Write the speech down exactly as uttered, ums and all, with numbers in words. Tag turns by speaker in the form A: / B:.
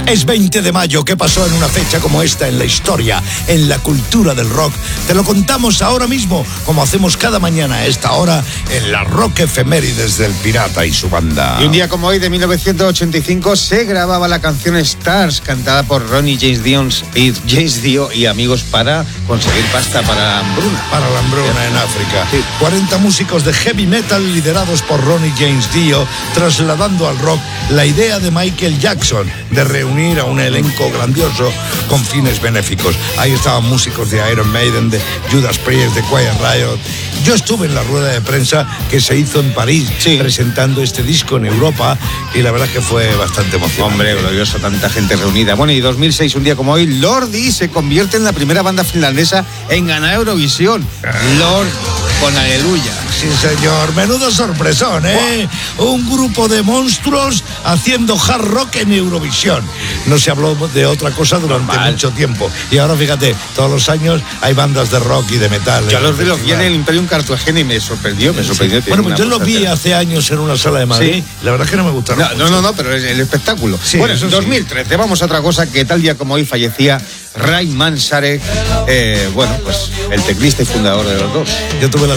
A: Es veinte de mayo. ¿Qué pasó en una fecha como esta en la historia, en la cultura del rock? Te lo contamos ahora mismo, como hacemos cada mañana a esta hora en la Rock Efemérides del Pirata y su banda.
B: Y un día como hoy de mil novecientos ochenta y cinco se grababa la canción Stars, cantada por Ronnie James Dio y, James Dio y amigos para conseguir pasta para la hambruna.
A: Para la hambruna en África.
B: Sí.
A: cuarenta músicos de heavy metal liderados por Ronnie James Dio, trasladando al rock la idea de Michael Jackson de reunir a un elenco grandioso con fines benéficos. Ahí estaban músicos de Iron Maiden, de Judas Priest, de Quiet Riot. Yo estuve en la rueda de prensa que se hizo en París, sí, presentando este disco en Europa, y la verdad es que fue bastante emocionante.
B: Hombre, glorioso, tanta gente reunida. Bueno, y dos mil seis, un día como hoy, Lordi se convierte en la primera banda finlandesa en ganar Eurovisión. Lord con Aleluya.
A: Sí, señor. Menudo sorpresón, ¿eh? Wow. Un grupo de monstruos haciendo hard rock en Eurovisión. No se habló de otra cosa durante Normal. mucho tiempo. Y ahora, fíjate, todos los años hay bandas de rock y de metal.
B: Yo los vi los vi en el Imperium Cartagena y me sorprendió, me sorprendió.
A: Sí. Bueno, pues yo los vi hace años en una sala de Madrid.
B: Sí.
A: La verdad es que no me gustaron.
B: No, no, no, no, pero es el espectáculo.
A: Sí,
B: bueno,
A: eso
B: dos mil trece, sí. Vamos a otra cosa, que tal día como hoy fallecía Ray Manzarek, eh, bueno, pues el teclista y fundador de los dos.
A: Yo tuve la